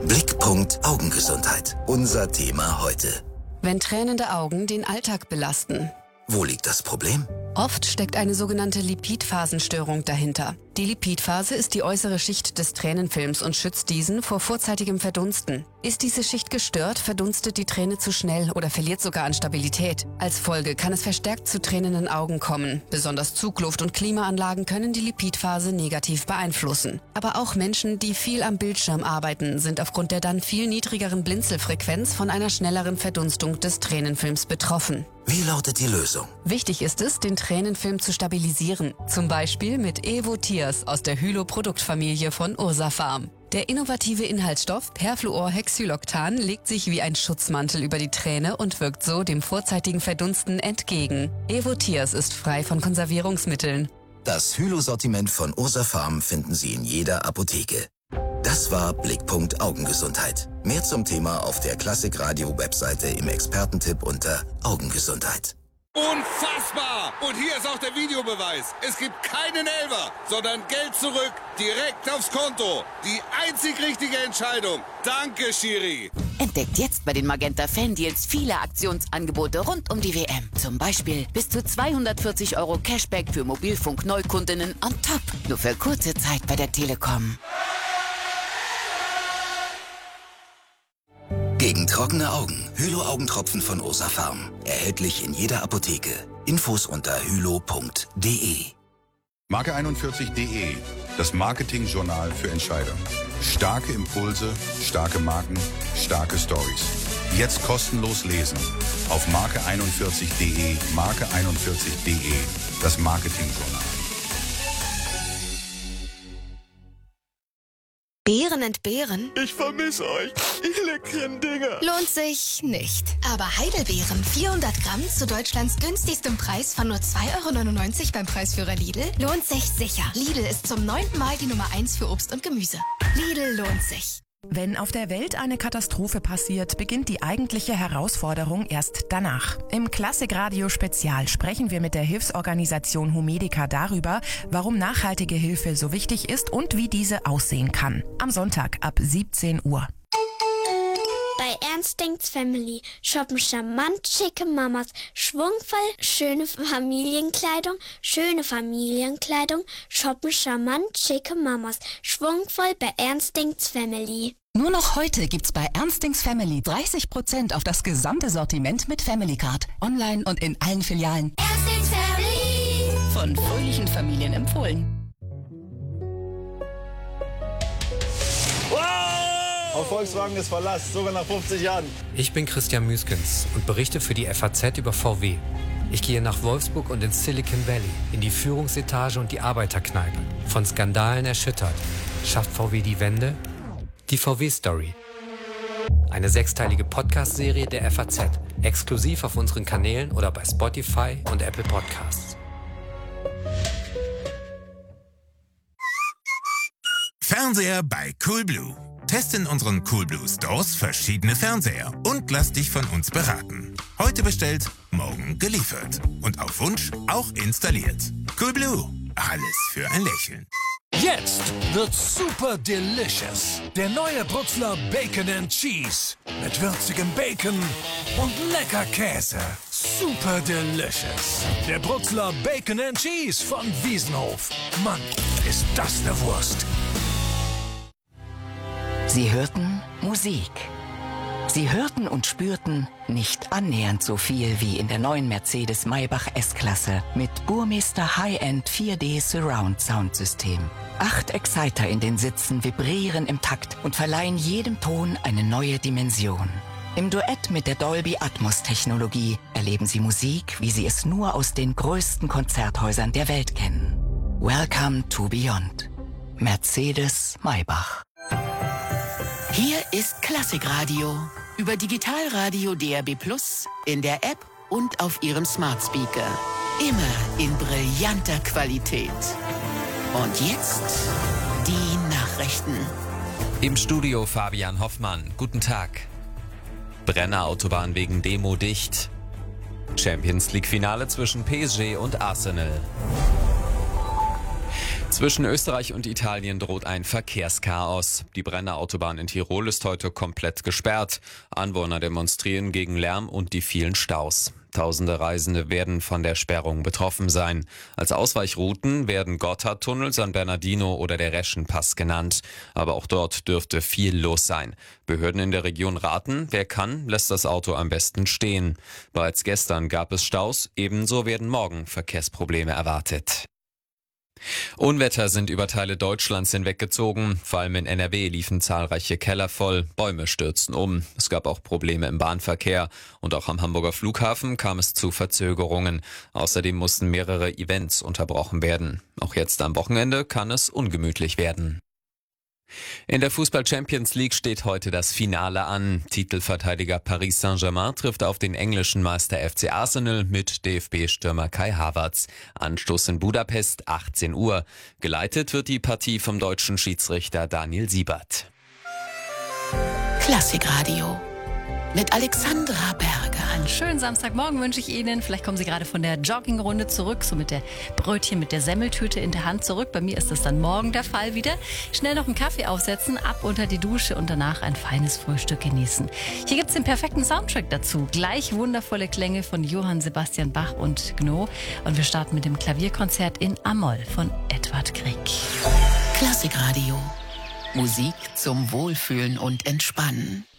Blickpunkt Augengesundheit. Unser Thema heute. Wenn tränende Augen den Alltag belasten. Wo liegt das Problem? Oft steckt eine sogenannte Lipidphasenstörung dahinter. Die Lipidphase ist die äußere Schicht des Tränenfilms und schützt diesen vor vorzeitigem Verdunsten. Ist diese Schicht gestört, verdunstet die Träne zu schnell oder verliert sogar an Stabilität. Als Folge kann es verstärkt zu tränenden Augen kommen. Besonders Zugluft- und Klimaanlagen können die Lipidphase negativ beeinflussen. Aber auch Menschen, die viel am Bildschirm arbeiten, sind aufgrund der dann viel niedrigeren Blinzelfrequenz von einer schnelleren Verdunstung des Tränenfilms betroffen. Wie lautet die Lösung? Wichtig ist es, den Tränenfilm zu stabilisieren. Zum Beispiel mit Evo Tears aus der Hylo-Produktfamilie von Ursafarm. Der innovative Inhaltsstoff Perfluorhexyloctan legt sich wie ein Schutzmantel über die Träne und wirkt so dem vorzeitigen Verdunsten entgegen. Evo Tears ist frei von Konservierungsmitteln. Das Hylo-Sortiment von Ursafarm finden Sie in jeder Apotheke. Das war Blickpunkt Augengesundheit. Mehr zum Thema auf der Klassikradio-Webseite im Expertentipp unter Augengesundheit. Unfassbar! Und hier ist auch der Videobeweis. Es gibt keinen Elfer, sondern Geld zurück, direkt aufs Konto. Die einzig richtige Entscheidung. Danke, Schiri. Entdeckt jetzt bei den Magenta Fan-Deals viele Aktionsangebote rund um die WM. Zum Beispiel bis zu 240 € Cashback für Mobilfunk-Neukundinnen on top. Nur für kurze Zeit bei der Telekom. Gegen trockene Augen. Hylo-Augentropfen von Ursafarm. Erhältlich in jeder Apotheke. Infos unter hylo.de. Marke41.de, das Marketingjournal für Entscheider. Starke Impulse, starke Marken, starke Stories. Jetzt kostenlos lesen. Auf Marke41.de, Marke41.de, das Marketingjournal. Beeren entbehren? Ich vermisse euch, ihr leckeren Dinger. Lohnt sich nicht. Aber Heidelbeeren, 400 Gramm zu Deutschlands günstigstem Preis von nur 2,99 € beim Preisführer Lidl, lohnt sich sicher. Lidl ist zum 9. Mal die Nummer 1 für Obst und Gemüse. Lidl lohnt sich. Wenn auf der Welt eine Katastrophe passiert, beginnt die eigentliche Herausforderung erst danach. Im Klassikradio-Spezial sprechen wir mit der Hilfsorganisation Humedica darüber, warum nachhaltige Hilfe so wichtig ist und wie diese aussehen kann. Am Sonntag ab 17 Uhr. Bei Ernstings Family shoppen charmant schicke Mamas, schwungvoll schöne Familienkleidung, shoppen charmant schicke Mamas, schwungvoll bei Ernstings Family. Nur noch heute gibt's bei Ernstings Family 30% auf das gesamte Sortiment mit Family Card. Online und in allen Filialen. Ernstings Family. Von fröhlichen Familien empfohlen. Auf Volkswagen ist Verlass, sogar nach 50 Jahren. Ich bin Christian Müskens und berichte für die FAZ über VW. Ich gehe nach Wolfsburg und ins Silicon Valley, in die Führungsetage und die Arbeiterkneipe. Von Skandalen erschüttert. Schafft VW die Wende? Die VW-Story. Eine 6-teilige Podcast-Serie der FAZ. Exklusiv auf unseren Kanälen oder bei Spotify und Apple Podcasts. Fernseher bei Coolblue. Teste in unseren Coolblue Stores verschiedene Fernseher und lass dich von uns beraten. Heute bestellt, morgen geliefert. Und auf Wunsch auch installiert. Coolblue. Alles für ein Lächeln. Jetzt wird's super delicious. Der neue Brutzler Bacon and Cheese. Mit würzigem Bacon und lecker Käse. Super delicious. Der Brutzler Bacon and Cheese von Wiesenhof. Mann, ist das eine Wurst. Sie hörten Musik. Sie hörten und spürten nicht annähernd so viel wie in der neuen Mercedes-Maybach S-Klasse mit Burmester High-End 4D Surround Soundsystem. 8 Exciter in den Sitzen vibrieren im Takt und verleihen jedem Ton eine neue Dimension. Im Duett mit der Dolby Atmos Technologie erleben Sie Musik, wie Sie es nur aus den größten Konzerthäusern der Welt kennen. Welcome to Beyond. Mercedes-Maybach. Hier ist Klassikradio über Digitalradio DAB+, in der App und auf Ihrem Smart Speaker. Immer in brillanter Qualität. Und jetzt die Nachrichten. Im Studio Fabian Hoffmann. Guten Tag. Brenner Autobahn wegen Demo dicht. Champions League Finale zwischen PSG und Arsenal. Zwischen Österreich und Italien droht ein Verkehrschaos. Die Brenner Autobahn in Tirol ist heute komplett gesperrt. Anwohner demonstrieren gegen Lärm und die vielen Staus. Tausende Reisende werden von der Sperrung betroffen sein. Als Ausweichrouten werden Gotthardtunnel, San Bernardino oder der Reschenpass genannt. Aber auch dort dürfte viel los sein. Behörden in der Region raten, wer kann, lässt das Auto am besten stehen. Bereits gestern gab es Staus, ebenso werden morgen Verkehrsprobleme erwartet. Unwetter sind über Teile Deutschlands hinweggezogen. Vor allem in NRW liefen zahlreiche Keller voll, Bäume stürzten um. Es gab auch Probleme im Bahnverkehr und auch am Hamburger Flughafen kam es zu Verzögerungen. Außerdem mussten mehrere Events unterbrochen werden. Auch jetzt am Wochenende kann es ungemütlich werden. In der Fußball-Champions League steht heute das Finale an. Titelverteidiger Paris Saint-Germain trifft auf den englischen Meister FC Arsenal mit DFB-Stürmer Kai Havertz. Anstoß in Budapest, 18 Uhr. Geleitet wird die Partie vom deutschen Schiedsrichter Daniel Siebert. Klassikradio mit Alexandra Berger. Einen schönen Samstagmorgen wünsche ich Ihnen. Vielleicht kommen Sie gerade von der Joggingrunde zurück, so mit der Brötchen, mit der Semmeltüte in der Hand zurück. Bei mir ist das dann morgen der Fall wieder. Schnell noch einen Kaffee aufsetzen, ab unter die Dusche und danach ein feines Frühstück genießen. Hier gibt es den perfekten Soundtrack dazu. Gleich wundervolle Klänge von Johann Sebastian Bach und Gno. Und wir starten mit dem Klavierkonzert in A-Moll von Edward Grieg. Klassikradio. Musik zum Wohlfühlen und Entspannen.